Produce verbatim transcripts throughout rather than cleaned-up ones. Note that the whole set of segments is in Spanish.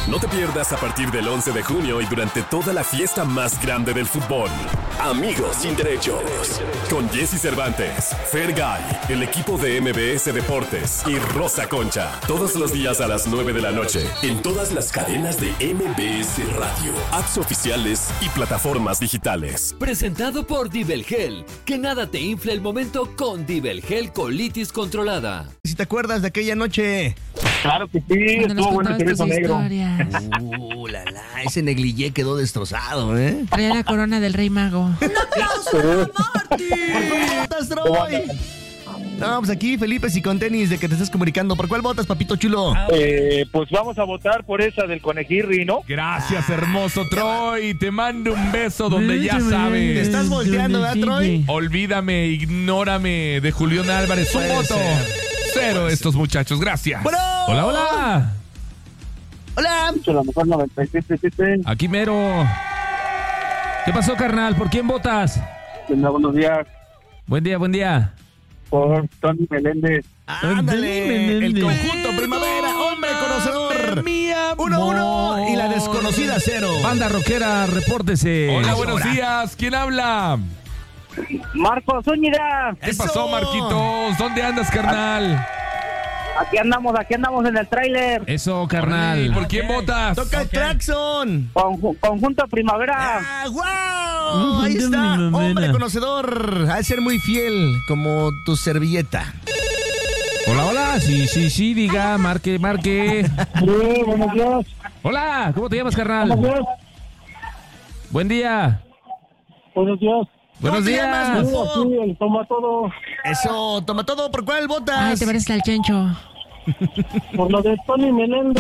No te pierdas a partir del once de junio y durante toda la fiesta más grande del fútbol. Amigos sin derechos. Con Jesse Cervantes, Fergay, el equipo de M B S Deportes y Rosa Concha. Todos los días a las nueve de la noche. En todas las cadenas de M B S Radio, apps oficiales y plataformas digitales. Presentado por Dibelgel. Que nada te infle el momento con Dibelgel Colitis Controlada. Si te acuerdas de aquella noche. Claro que sí, estuvo bueno el Cerezo Negro. Uh, la, la, ese negligé quedó destrozado, ¿eh? Traía la corona del Rey Mago. ¡Un aplauso para Martín! ¿Por cómo votas, Troy? No, pues aquí, Felipe, si con tenis de que te estás comunicando. ¿Por cuál votas, papito chulo? Eh, pues vamos a votar por esa del Conejirri, ¿no? Gracias, hermoso Troy. Te mando un beso donde ya Te sabes. estás volteando, ¿verdad, Troy? Olvídame, ignórame de Julián Álvarez. Un Puede voto. ser. Cero estos muchachos, gracias. Bueno. Hola, hola. Hola. La mejor noventa y siete punto siete. Aquí mero. ¿Qué pasó, carnal? ¿Por quién votas? Buenos días, Buen día, buen día. por Tony Meléndez. Ándale. El conjunto Primavera, hombre conocedor. Uno, uno y la desconocida cero. Banda rockera, repórtese. Hola, buenos Ahora. días. ¿Quién habla? Marco Zúñiga. ¿Qué Eso. pasó, Marquitos? ¿Dónde andas, carnal? Aquí andamos, aquí andamos en el tráiler. Eso, carnal. ¿Por quién votas? Toca el claxon. Conju- Conjunto Primavera. ¡Ah, wow! Ahí está, hombre conocedor. Ha de ser muy fiel, como tu servilleta. Hola, hola. Sí, sí, sí, diga, marque, marque. Sí, buenos días. Hola, ¿cómo te llamas, carnal? Buenos días. Buen día. Buenos días. Buenos ¿Cómo te llamas, días. guapo? Sí, el toma todo. Eso, toma todo. ¿Por cuál votas? Ay, te pareces al Chencho. Por lo de Tony Meléndez.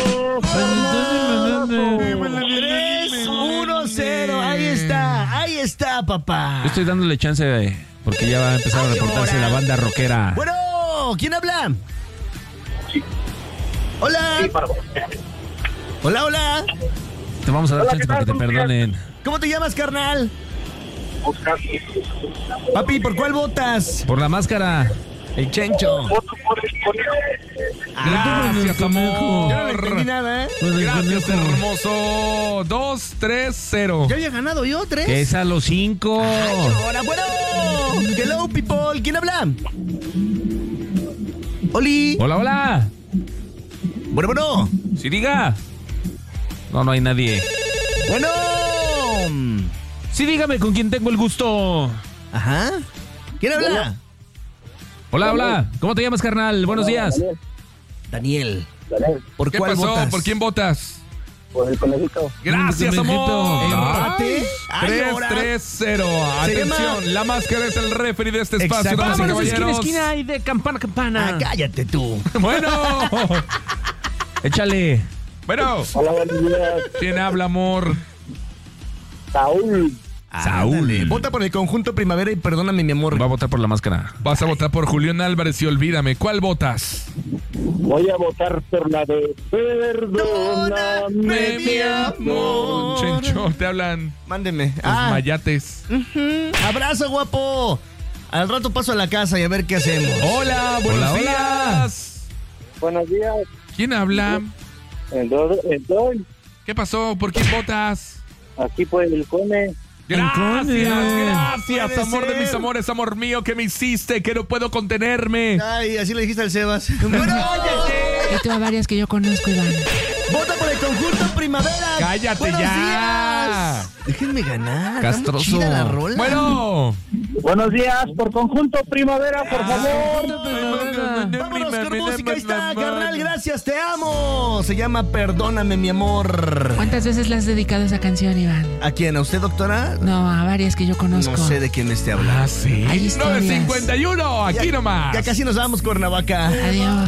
tres, uno, cero. Ahí está, ahí está, papá. Yo estoy dándole chance de, porque ya va a empezar a Ay, reportarse ahora. la banda rockera. Bueno, ¿quién habla? Hola. Hola, hola. Te vamos a dar Hola, chance ¿qué para que tal? te ¿Cómo estás? perdonen. ¿Cómo te llamas, carnal? Oscar. Papi, ¿por cuál votas? Por la máscara. El Chencho. Voto por por- Gracias, Yo no le amor. entendí nada, ¿eh? Gracias, hermoso. Dos, tres, cero. Ya había ganado yo, tres. Que es a los cinco. Ahora, bueno. Hello, people. ¿Quién habla? Oli. Hola, hola. Bueno, bueno. Sí, diga. No, no hay nadie. Bueno. Sí, dígame con quién tengo el gusto. Ajá. ¿Quién habla? Hola, hola. ¿Cómo te llamas, carnal? Buenos días. Daniel. Daniel, ¿Por ¿Qué cuál pasó? votas? ¿Por quién votas? por el conejito. Gracias, amor. Empate. Ay, tres, ahora. tres, cero. Se Atención, llama- la máscara es el referee de este espacio, Exacto. damas y Vámonos, caballeros. y de campana a campana. Ah, cállate tú. Bueno. Échale. Bueno, Hola, buenos días. ¿quién habla, amor? Saúl. Saúl. Ándale. Vota por el conjunto Primavera y perdóname, mi amor. Va a votar por la máscara. Vas a votar por Julián Álvarez y olvídame. ¿Cuál votas? Voy a votar por la de Perdóname, mi amor. Chencho, te hablan Mándeme. los Ah, mayates. ujú. Abrazo, guapo. Al rato paso a la casa y a ver qué hacemos. Hola, buenos Hola, hola. días. Buenos días. ¿Quién habla? Entonces, ¿Qué pasó? ¿Por quién votas? aquí por el Cone. Gracias, gracias, Puede amor de ser. mis amores, amor mío, que me hiciste, que no puedo contenerme. Ay, así le dijiste al Sebas. Bueno, Yo tengo varias que yo conozco, Iván. vota por el conjunto Primavera. Cállate Buenos ya. días. Déjenme ganar. Está muy Castroso. chida la rola. Bueno. Buenos días, por Conjunto Primavera, por favor. Vámonos con música. Ahí está, carnal. Gracias, te amo. Se llama Perdóname, mi amor. ¿Cuántas veces le has dedicado esa canción, Iván? ¿A quién? ¿A usted, doctora? No, a varias que yo conozco. No sé de quién me esté hablando. Ah, sí. Hay historias. nueve cincuenta y uno, aquí Ya- nomás. Ya casi nos vamos, Cuernavaca. Adiós.